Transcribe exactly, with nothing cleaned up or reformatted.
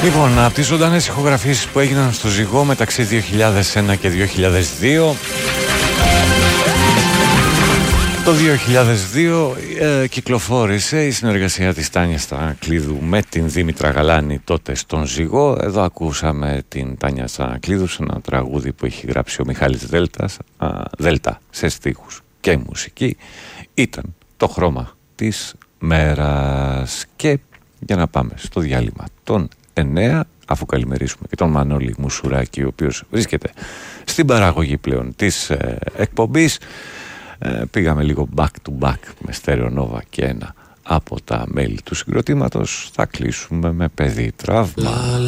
Λοιπόν, από τις ζωντανές ηχογραφήσεις που έγιναν στο Ζυγό μεταξύ δύο χιλιάδες ένα και δύο χιλιάδες δύο, το δύο χιλιάδες δύο ε, κυκλοφόρησε η συνεργασία της Τάνια Στανακλείδου με την Δήμητρα Γαλάνη, τότε στον Ζυγό. Εδώ ακούσαμε την Τάνια Στανακλείδου σε ένα τραγούδι που έχει γράψει ο Μιχάλης Δέλτας, α, Δέλτα σε στίχους και μουσική. Ήταν το χρώμα της μέρας. Και για να πάμε στο διάλειμμα των εννέα, αφού καλημερίσουμε και τον Μανώλη Μουσουράκη, ο οποίος βρίσκεται στην παραγωγή πλέον της ε, εκπομπής, ε, πήγαμε λίγο back to back με Stereo Nova και ένα από τα μέλη του συγκροτήματος. Θα κλείσουμε με παιδί τραύμα.